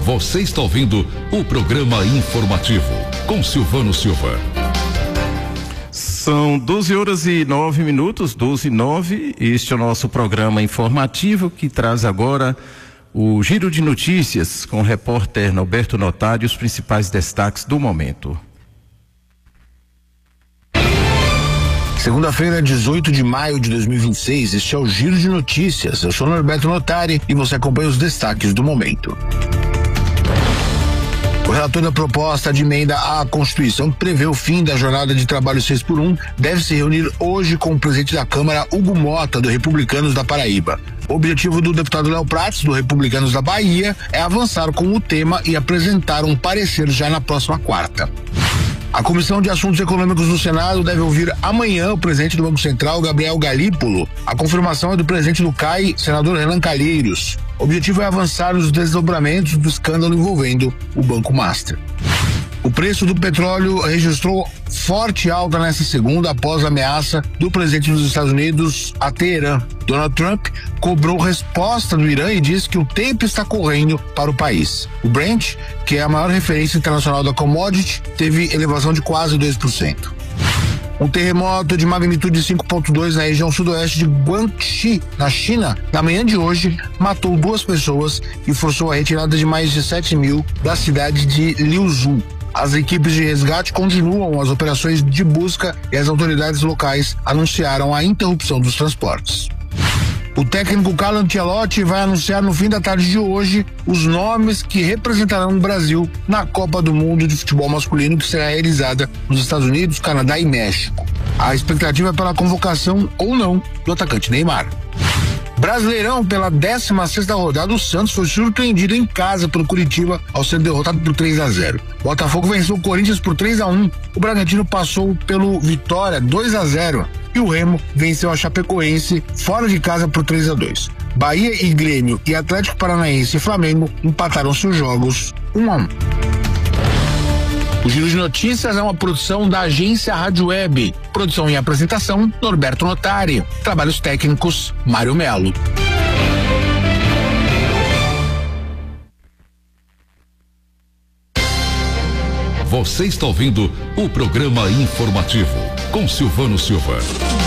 Você está ouvindo o programa informativo com Silvano Silva. São 12h09, 12h09. Este é o nosso programa informativo que traz agora o giro de notícias com o repórter Norberto Notari e os principais destaques do momento. Segunda-feira, 18 de maio de 2026, este é o Giro de Notícias. Eu sou Norberto Notari e você acompanha os destaques do momento. O relator da proposta de emenda à Constituição, que prevê o fim da jornada de trabalho 6x1, deve se reunir hoje com o presidente da Câmara, Hugo Mota, do Republicanos da Paraíba. O objetivo do deputado Léo Prates, do Republicanos da Bahia, é avançar com o tema e apresentar um parecer já na próxima quarta. A Comissão de Assuntos Econômicos do Senado deve ouvir amanhã o presidente do Banco Central, Gabriel Galípolo. A confirmação é do presidente do CAI, senador Renan Calheiros. O objetivo é avançar nos desdobramentos do escândalo envolvendo o Banco Master. O preço do petróleo registrou forte alta nesta segunda após a ameaça do presidente dos Estados Unidos a Teherã. Donald Trump cobrou resposta do Irã e disse que o tempo está correndo para o país. O Brent, que é a maior referência internacional da commodity, teve elevação de quase 2%. Um terremoto de magnitude 5.2 na região sudoeste de Guangxi, na China, na manhã de hoje, matou 2 pessoas e forçou a retirada de mais de 7 mil da cidade de Liuzhou. As equipes de resgate continuam as operações de busca e as autoridades locais anunciaram a interrupção dos transportes. O técnico Carlo Ancelotti vai anunciar no fim da tarde de hoje os nomes que representarão o Brasil na Copa do Mundo de Futebol Masculino, que será realizada nos Estados Unidos, Canadá e México. A expectativa é pela convocação ou não do atacante Neymar. Brasileirão, pela 16ª rodada, o Santos foi surpreendido em casa pelo Curitiba ao ser derrotado por 3-0. Botafogo venceu o Corinthians por 3-1. O Bragantino passou pelo Vitória 2-0 e o Remo venceu a Chapecoense fora de casa por 3-2. Bahia e Grêmio e Atlético Paranaense e Flamengo empataram seus jogos 1-1. O Giro de Notícias é uma produção da agência Rádio Web. Produção e apresentação, Norberto Notari. Trabalhos técnicos, Mário Melo. Você está ouvindo o programa informativo com Silvano Silva.